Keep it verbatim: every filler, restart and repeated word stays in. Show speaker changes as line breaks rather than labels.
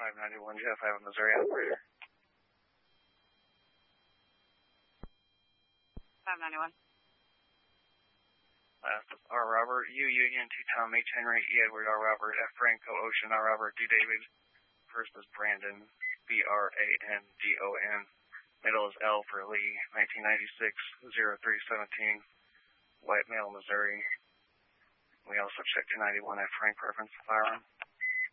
five ninety-one Jeff Avenue, Missouri operator.
five ninety-one.
Last is R. Robert, U. Union, T. Tom, H. Henry, E. Edward, R. Robert, F. Franco, Ocean, R. Robert, D. David. First is Brandon, B. R. A. N. D. O. N. Middle is L for Lee, nineteen ninety-six, oh three seventeen, White Male, Missouri. We also checked two ninety-one at Frank Reference Firearm.